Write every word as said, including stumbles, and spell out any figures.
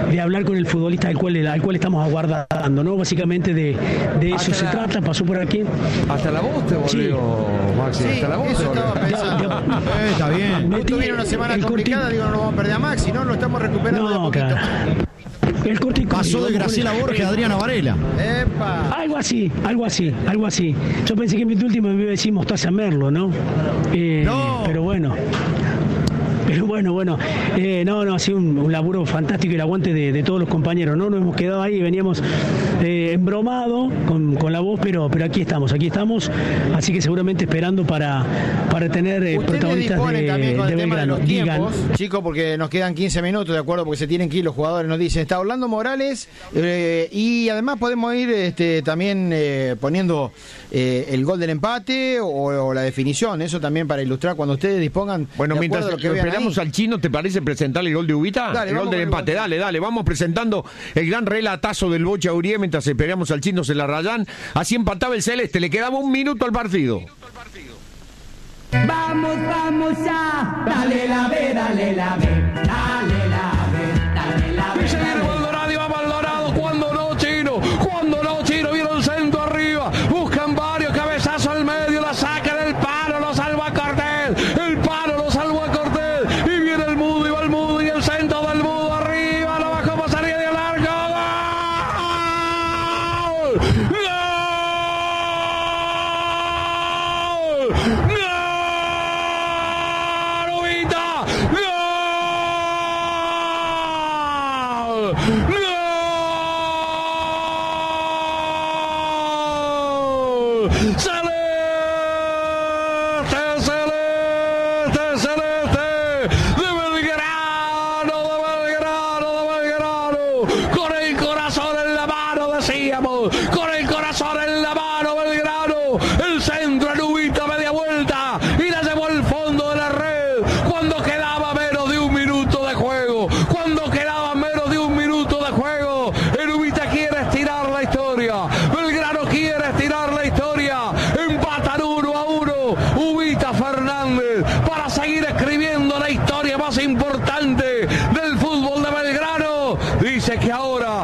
de hablar con el futbolista al cual, al cual estamos aguardando, ¿no? Básicamente de, de eso se la... trata, pasó por aquí. Hasta la voz te volvió, sí. Maxi, sí, hasta la voz te volvió. Ya, ya, eh, está bien. Justo viene una semana complicada, corti... digo, no lo vamos a perder a Maxi, no, lo estamos recuperando no, de a poquito. Claro. El corte pasó de Graciela Borges a Adriana Varela. Epa. Algo así, algo así, algo así. Yo pensé que en mi último me iba a decir Mostaza Merlo, ¿no? Eh, no. Pero bueno. Pero bueno, bueno, eh, no, no, ha sido un, un laburo fantástico y el aguante de, de todos los compañeros, ¿no? Nos hemos quedado ahí, veníamos eh, embromados con, con la voz, pero pero aquí estamos, aquí estamos, así que seguramente esperando para, para tener eh, protagonistas de, también con de el tema Belgrano. de los tiempos, chicos, porque nos quedan quince minutos, de acuerdo, porque se tienen que ir los jugadores, nos dicen, está Orlando Morales, eh, y además podemos ir este, también eh, poniendo eh, el gol del empate o, o la definición, eso también para ilustrar cuando ustedes dispongan. Bueno, de mientras lo que vean esperamos al chino, ¿te parece presentar el gol de Ubita? Dale, el gol del empate, dale, dale, vamos presentando el gran relatazo del Bocha Urié mientras esperamos al chino, se la rayan. Así empataba el Celeste, le quedaba un minuto al partido. Vamos, vamos ya, dale la B, dale la B, dale la B, dale la B. Y se viene Maldonado y va Maldonado, cuando no, chino, cuando no, chino, viene el centro arriba, buscan varios, cabezazo al medio, la saca del palo, lo salva Cortés, el palo lo salva Cortés, y viene el mudo, y va el mudo, y el centro del mudo arriba, lo bajó para salir de largo, ¡gol! ¡Gol! ¡Gol! Importante del fútbol de Belgrano, dice que ahora